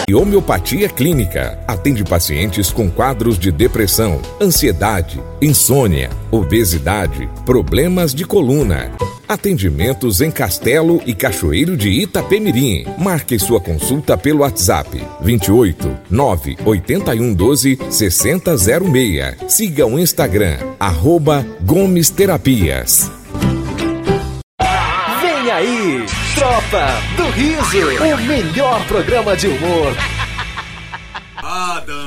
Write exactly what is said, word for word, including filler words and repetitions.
E Homeopatia Clínica atende pacientes com quadros de depressão, ansiedade, insônia, obesidade, problemas de coluna. Atendimentos em Castelo e Cachoeiro de Itapemirim. Marque sua consulta pelo WhatsApp vinte e oito, nove oitenta e um, doze, sessenta zero seis. Siga o Instagram, arroba Gomes Terapias. Vem aí, Tropa do Riso, o melhor programa de humor. Adam.